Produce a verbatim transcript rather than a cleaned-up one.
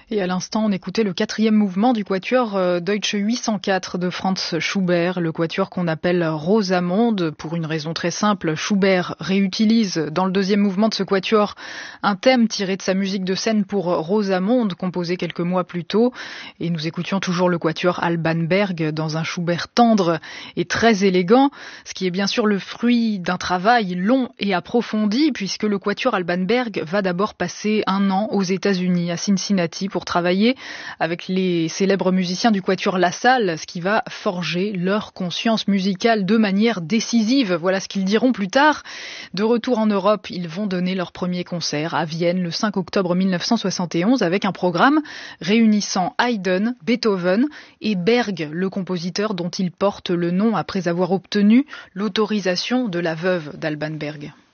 Et à l'instant, on écoutait le quatrième mouvement du quatuor euh, Deutsche huit cent quatre de Franz Schubert, le quatuor qu'on appelle Rosamonde. Pour une raison très simple, Schubert réutilise dans le deuxième mouvement de ce quatuor un thème tiré de sa musique de scène pour Rosamonde, composé quelques mois plus tôt. Et nous écoutions toujours le quatuor Alban Berg dans un Schubert tendre et très élégant, ce qui est bien sûr le fruit d'un travail long et approfondi, puisque le quatuor Alban Berg va d'abord passer un an aux États-Unis, à Cincinnati, pour travailler avec les célèbres musiciens du quatuor La Salle, ce qui va forger leur conscience musicale de manière décisive. Voilà ce qu'ils diront plus tard. De retour en Europe, ils vont donner leur premier concert à Vienne le cinq octobre mille neuf cent soixante et onze avec un programme réunissant Haydn, Beethoven et Berg, le compositeur dont il porte le nom après avoir obtenu l'autorisation de la veuve d'Alban Berg.